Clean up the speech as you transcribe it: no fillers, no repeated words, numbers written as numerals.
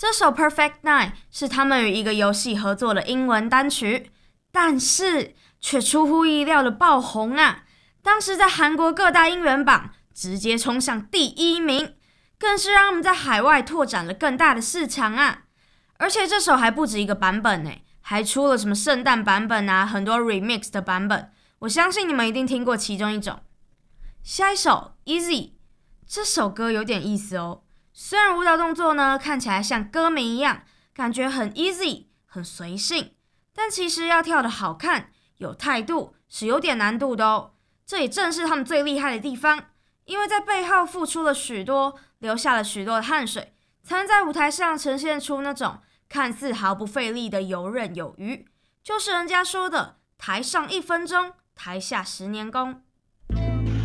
这首 Perfect Night 是他们与一个游戏合作的英文单曲，但是却出乎意料的爆红啊！当时在韩国各大音源榜直接冲向第1名，更是让他们在海外拓展了更大的市场啊！而且这首还不止一个版本欸，还出了什么圣诞版本啊，很多 remix 的版本，我相信你们一定听过其中一种。下一首 Easy， 这首歌有点意思哦。虽然舞蹈动作呢看起来像歌名一样，感觉很 easy 很随性，但其实要跳得好看有态度是有点难度的哦。这也正是他们最厉害的地方，因为在背后付出了许多，流下了许多的汗水，才能在舞台上呈现出那种看似毫不费力的游刃有余，就是人家说的台上1分钟，台下10年功。